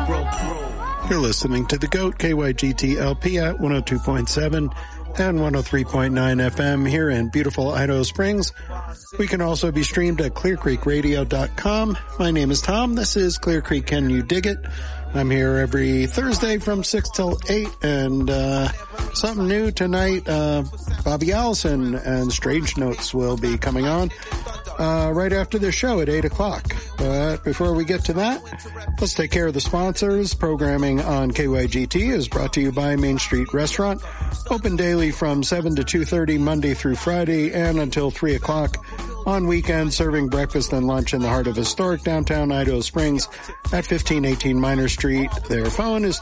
You're listening to The GOAT, KYGT-LP at 102.7 and 103.9 FM here in beautiful Idaho Springs. We can also be streamed at clearcreekradio.com. My name is Tom. This is Clear Creek Can You Dig It? I'm here every Thursday from 6 till 8, and something new tonight, Bobby Allison and Strange Notes will be coming on right after the show at 8 o'clock. But before we get to that, let's take care of the sponsors. Programming on KYGT is brought to you by Main Street Restaurant, open daily from 7 to 2:30 Monday through Friday and until 3 o'clock on weekends, serving breakfast and lunch in the heart of historic downtown Idaho Springs at 1518 Minor Street. Their phone is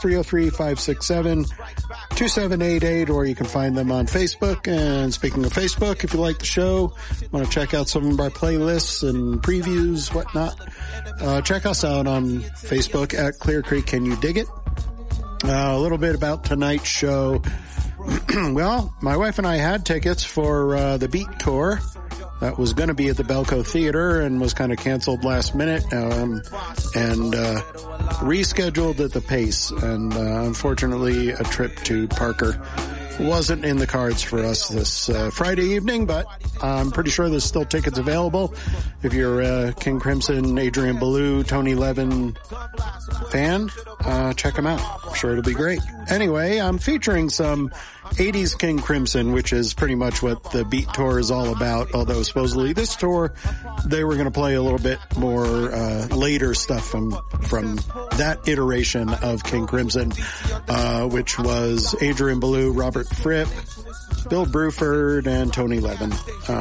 303-567-2788, or you can find them on Facebook. And speaking of Facebook, if you like the show, want to check out some of our playlists and previews, whatnot, check us out on Facebook at Clear Creek Can You Dig It? A little bit about tonight's show. Well, my wife and I had tickets for the Beat Tour. That was going to be at the Belco Theater and was kind of canceled last minute, and rescheduled at the Pace. And unfortunately, a trip to Parker wasn't in the cards for us this Friday evening, but I'm pretty sure there's still tickets available. If you're a King Crimson, Adrian Belew, Tony Levin fan, check them out. I'm sure it'll be great. Anyway, I'm featuring some 80s King Crimson, which is pretty much what the Beat Tour is all about, although supposedly this tour, they were going to play a little bit more later stuff from that iteration of King Crimson, which was Adrian Belew, Robert Fripp, Bill Bruford, and Tony Levin.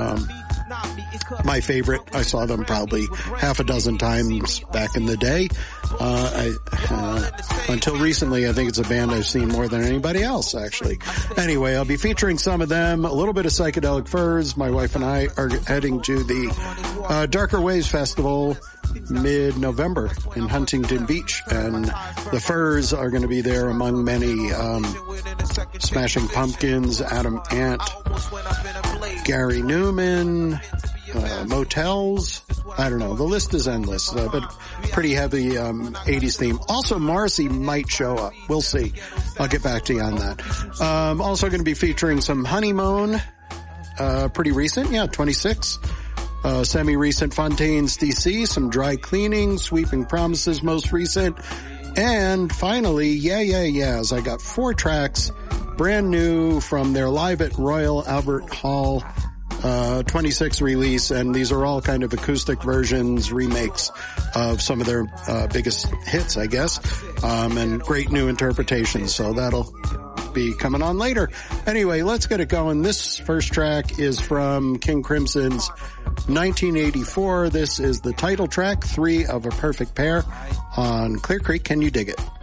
My favorite. I saw them probably half a dozen times back in the day. Until recently, I think it's a band I've seen more than anybody else, actually. Anyway, I'll be featuring some of them, a little bit of Psychedelic Furs. My wife and I are heading to the Darker Waves Festival mid-November in Huntington Beach, and the Furs are going to be there among many, Smashing Pumpkins, Adam Ant, Gary Newman, Motels. I don't know. The list is endless, but pretty heavy 80s theme. Also, Morrissey might show up. We'll see. I'll get back to you on that. Also going to be featuring some Honeymoon, pretty recent, 26. Semi-recent Fontaines DC, some Dry Cleaning, Sweeping Promises, most recent. And finally, Yeah Yeah Yeahs. I got 4 tracks, brand new from their Live at Royal Albert Hall 26 release, and these are all kind of acoustic versions, remakes of some of their biggest hits, I guess, and great new interpretations, so that'll be coming on later. Anyway, let's get it going. This first track is from King Crimson's 1984. This is the title track, 3 of a Perfect Pair, on Clear Creek Can You Dig It?